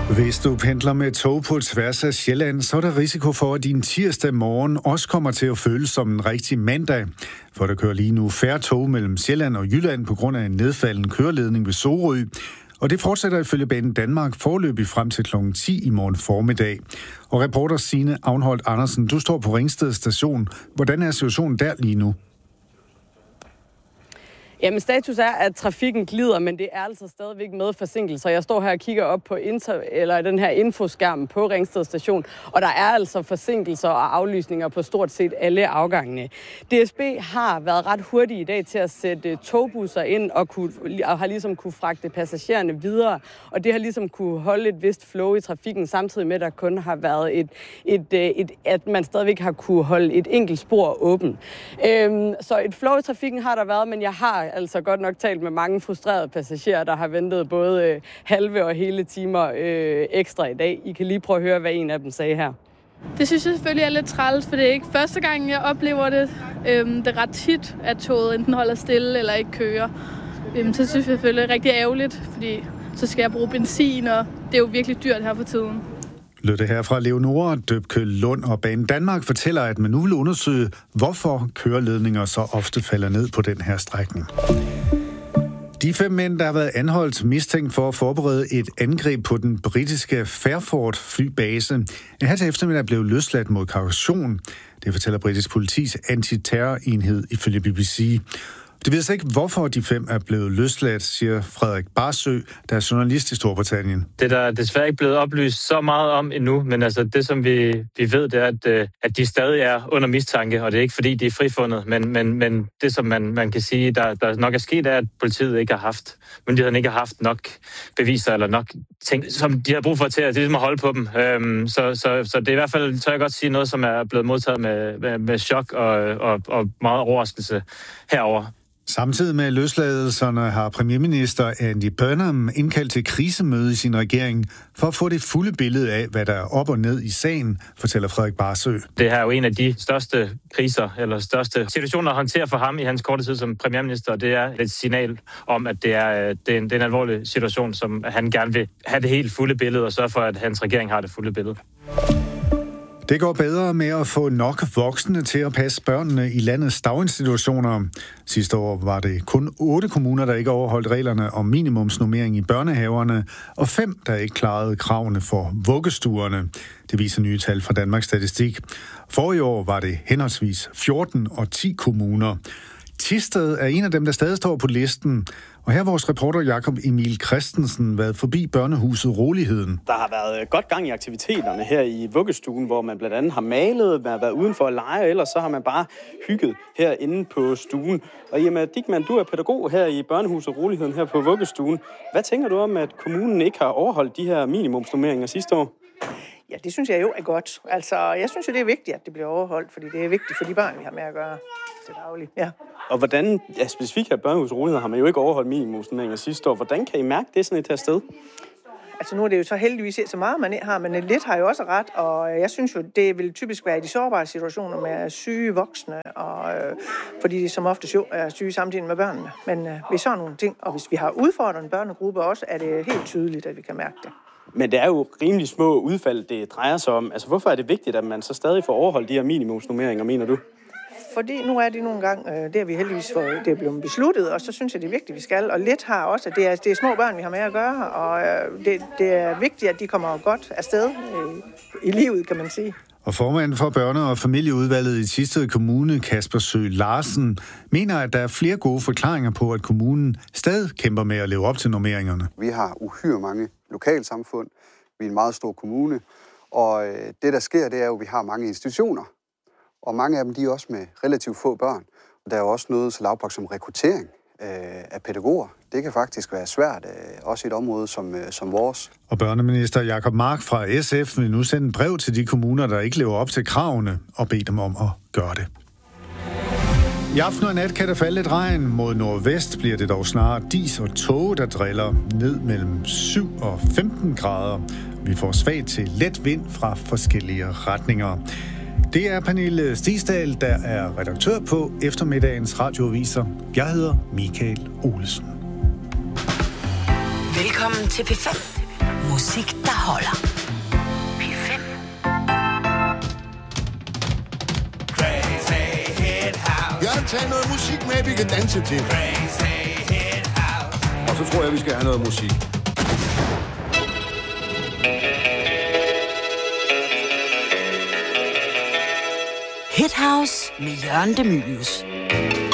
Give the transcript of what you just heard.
Hvis du pendler med tog på tværs af Sjælland, så er der risiko for, at din tirsdag morgen også kommer til at føles som en rigtig mandag. For der kører lige nu færre tog mellem Sjælland og Jylland på grund af en nedfaldende køreledning ved Sorø. Og det fortsætter ifølge Banen Danmark foreløbig frem til kl. 10 i morgen formiddag. Og reporter Signe Avnholdt Andersen, du står på Ringsted station. Hvordan er situationen der lige nu? Jamen, status er, at trafikken glider, men det er altså stadigvæk med forsinkelser. Jeg står her og kigger op på den her infoskærm på Ringsted station, og der er altså forsinkelser og aflysninger på stort set alle afgangene. DSB har været ret hurtige i dag til at sætte togbusser ind og har ligesom kunne fragte passagererne videre, og det har ligesom kunne holde et vist flow i trafikken, samtidig med, at der kun har været at man stadigvæk har kunne holde et enkelt spor åben. Så et flow i trafikken har der været, men jeg har altså godt nok talt med mange frustrerede passagerer, der har ventet både halve og hele timer ekstra i dag. I kan lige prøve at høre, hvad en af dem sagde her. Det synes jeg selvfølgelig er lidt træls, for det er ikke første gang, jeg oplever det. Det er ret tit, at toget enten holder stille eller ikke kører. Så synes jeg selvfølgelig er rigtig ærgerligt, fordi så skal jeg bruge benzin, og det er jo virkelig dyrt her for tiden. Lød det her fra Leonora Døbke Lund, og Banen Danmark fortæller, at man nu vil undersøge, hvorfor køreledninger så ofte falder ned på den her strækning. De 5 mænd, der har været anholdt mistænkt for at forberede et angreb på den britiske Fairford flybase, er her til eftermiddag blevet løsladt mod kaution. Det fortæller britisk politis antiterrorenhed ifølge BBC. Det ved ikke, hvorfor de 5 er blevet løsladt, siger Frederik Barsø, der er journalist i Storbritannien. Det er der desværre ikke blevet oplyst så meget om endnu, men altså det, som vi ved, det er, at de stadig er under mistanke, og det er ikke fordi, de er frifundet, men det, som man kan sige, der nok er sket, er, at myndighederne ikke har haft nok beviser eller nok ting, som de har brug for til at holde på dem. Så det er i hvert fald, tør jeg godt sige, noget, som er blevet modtaget med chok og meget overraskelse herover. Samtidig med løsladelserne har premierminister Andy Burnham indkaldt til krisemøde i sin regering for at få det fulde billede af, hvad der er op og ned i sagen, fortæller Frederik Barsø. Det her er jo en af de største kriser, eller største situationer at håndtere for ham i hans korte tid som premierminister. Det er et signal om, at det er en alvorlig situation, som han gerne vil have det helt fulde billede og sørge for, at hans regering har det fulde billede. Det går bedre med at få nok voksne til at passe børnene i landets daginstitutioner. Sidste år var det kun 8 kommuner, der ikke overholdt reglerne om minimumsnormering i børnehaverne, og 5, der ikke klarede kravene for vuggestuerne. Det viser nye tal fra Danmarks Statistik. Forrige år var det henholdsvis 14 og 10 kommuner. Thisted er en af dem, der stadig står på listen. Og her har vores reporter Jakob Emil Christensen været forbi børnehuset Roligheden. Der har været godt gang i aktiviteterne her i vuggestuen, hvor man blandt andet har malet, man har været udenfor at lege, ellers så har man bare hygget herinde på stuen. Og Irma Dickmann, du er pædagog her i børnehuset Roligheden her på vuggestuen. Hvad tænker du om, at kommunen ikke har overholdt de her minimumsnormeringer sidste år? Ja, det synes jeg jo er godt. Altså, jeg synes jo, det er vigtigt, at det bliver overholdt, fordi det er vigtigt for de børn, vi har med at gøre til daglig. Ja. Og hvordan, specifikt her børnehuset Roligheden, har man jo ikke overholdt minimumsnormeringer sidste år. Hvordan kan I mærke det sådan et her sted? Altså nu er det jo så heldigvis ikke så meget, man har, men lidt har jo også ret, og jeg synes jo, det vil typisk være i de sårbare situationer med syge voksne, og fordi de som ofte jo er syge samtidig med børnene. Men hvis sådan nogle ting, og hvis vi har udfordrende børnegruppe også, er det helt tydeligt, at vi kan mærke det. Men det er jo rimelig små udfald, det drejer sig om. Altså hvorfor er det vigtigt, at man så stadig får overholdt de her minimumsnormeringer, mener du? Fordi nu er det nogle gange, det har vi heldigvis for, det er blevet besluttet, og så synes jeg, det er vigtigt, vi skal. Og lidt har også, at det er små børn, vi har med at gøre, og det er vigtigt, at de kommer godt afsted i livet, kan man sige. Og formanden for børne- og familieudvalget i Thisted Kommune, Kasper Sø Larsen, mener, at der er flere gode forklaringer på, at kommunen stadig kæmper med at leve op til normeringerne. Vi har uhyre mange lokalsamfund, vi er en meget stor kommune, og det, der sker, det er jo, at vi har mange institutioner. Og mange af dem, de er også med relativt få børn. Og der er jo også noget så lavpraktisk som rekruttering af pædagoger. Det kan faktisk være svært, også i et område som vores. Og børneminister Jacob Mark fra SF vil nu sende brev til de kommuner, der ikke lever op til kravene, og bede dem om at gøre det. I aften og nat kan der falde lidt regn. Mod nordvest bliver det dog snarere dis og tåge, der driller ned mellem 7 og 15 grader. Vi får svag til let vind fra forskellige retninger. Det er Pernille Stisdal, der er redaktør på eftermiddagens radioaviser. Jeg hedder Michael Olesen. Velkommen til P5. Musik, der holder. P5. Jeg har taget noget musik med, vi kan danse til. Og så tror jeg, vi skal have noget musik. Hit House med Jørgen De Mylius.